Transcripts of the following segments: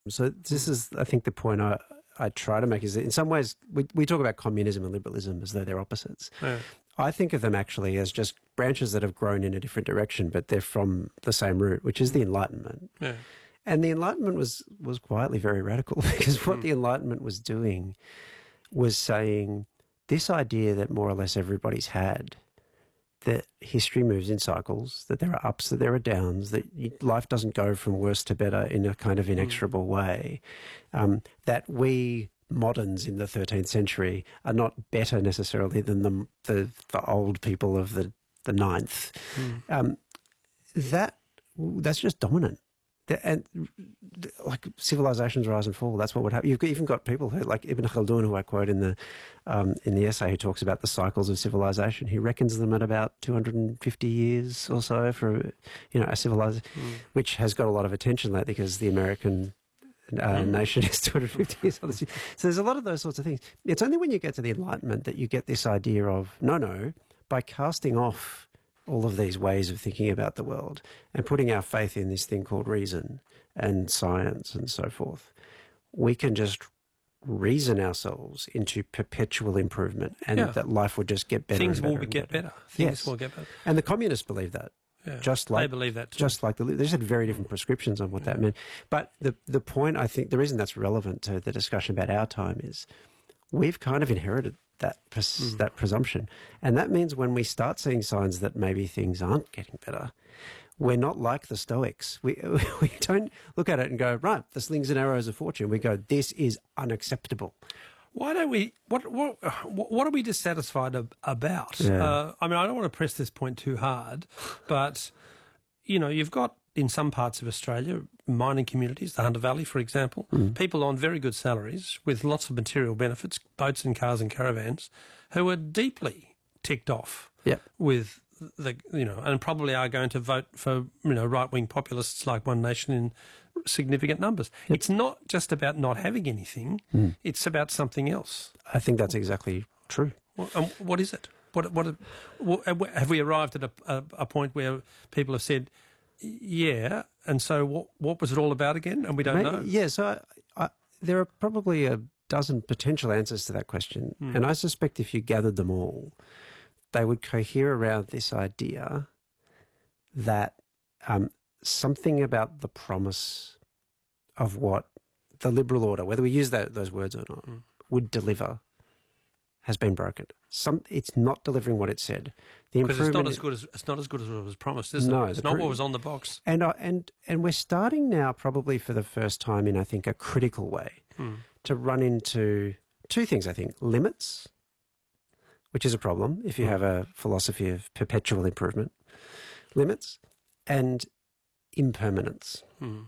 So this is, I think, the point I try to make is that in some ways we talk about communism and liberalism as though they're opposites. Yeah. I think of them actually as just branches that have grown in a different direction, but they're from the same root, which is the Enlightenment. Yeah. And the Enlightenment was quietly very radical because what the Enlightenment was doing was saying this idea that more or less everybody's had, that history moves in cycles, that there are ups, that there are downs, that life doesn't go from worse to better in a kind of inexorable way, that we moderns in the 13th century are not better necessarily than the old people of the 9th. That's just dominant. And like civilizations rise and fall, that's what would happen. You've even got people who, like Ibn Khaldun, who I quote in the essay, who talks about the cycles of civilization. He reckons them at about 250 years or so for a civilization, which has got a lot of attention lately because the American nation is 250 years old. So there's a lot of those sorts of things. It's only when you get to the Enlightenment that you get this idea of no, by casting off all of these ways of thinking about the world and putting our faith in this thing called reason and science and so forth, we can just reason ourselves into perpetual improvement and that life would just get better. Things and better will get better. Things will get better. And the communists believe that. Yeah, they believe that too. Just like they just had very different prescriptions on what that meant. But the point, I think, the reason that's relevant to the discussion about our time is we've kind of inherited that presumption. And that means when we start seeing signs that maybe things aren't getting better, we're not like the Stoics. We don't look at it and go, right, the slings and arrows of fortune. We go, this is unacceptable. Why don't we? What are we dissatisfied about? Yeah. I mean, I don't want to press this point too hard, but you've got in some parts of Australia mining communities, the Hunter Valley, for example, people on very good salaries with lots of material benefits, boats and cars and caravans, who are deeply ticked off with and probably are going to vote for right-wing populists like One Nation in significant numbers. It's not just about not having anything; it's about something else. I think that's exactly true. What is it? What have we arrived at a point where people have said, yeah, and so what was it all about again? And we don't know. Yeah, so there are probably a dozen potential answers to that question, and I suspect if you gathered them all, they would cohere around this idea that something about the promise of what the liberal order, whether we use those words or not, would deliver, has been broken. It's not delivering what it said. Because it's not as good as it was promised, is it? No, it's not what was on the box. And we're starting now, probably for the first time in, I think, a critical way, to run into two things. I think limits, which is a problem if you have a philosophy of perpetual improvement, limits, and impermanence.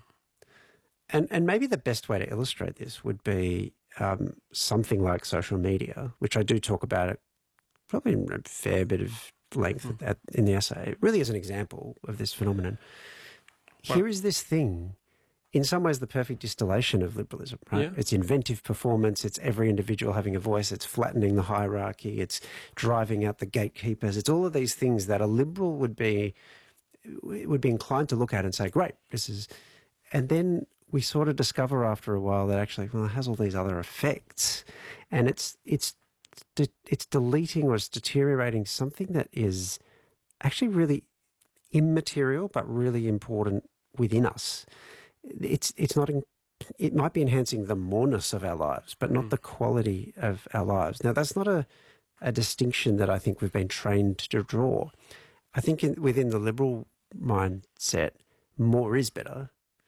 And maybe the best way to illustrate this would be something like social media, which I do talk about it probably in a fair bit of length in the essay, really as an example of this phenomenon. Here is this thing, in some ways the perfect distillation of liberalism, right? Yeah. It's inventive performance, it's every individual having a voice, it's flattening the hierarchy, it's driving out the gatekeepers, it's all of these things that a liberal would be inclined to look at and say, great, this is... And then we sort of discover after a while that actually, well, it has all these other effects, and it's deleting or it's deteriorating something that is actually really immaterial but really important within us. It's not. It might be enhancing the moreness of our lives, but not the quality of our lives. Now, that's not a distinction that I think we've been trained to draw. I think within the liberal mindset, more is better.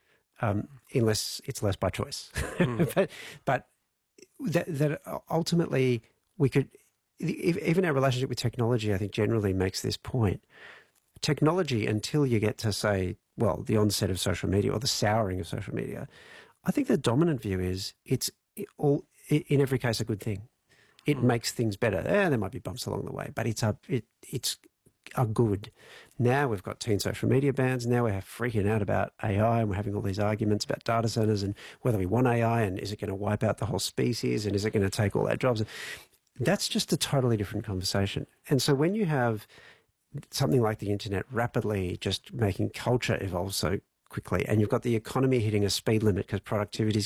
Unless it's less by choice. but that ultimately we could, even our relationship with technology, I think generally makes this point. Technology, until you get to say, well, the onset of social media or the souring of social media, I think the dominant view is it's in every case a good thing. It makes things better. There might be bumps along the way, but it's a good. Now we've got teen social media bans. Now we're freaking out about AI, and we're having all these arguments about data centers and whether we want AI and is it going to wipe out the whole species and is it going to take all our jobs? That's just a totally different conversation. And so when you have something like the internet rapidly just making culture evolve so quickly, and you've got the economy hitting a speed limit because productivity's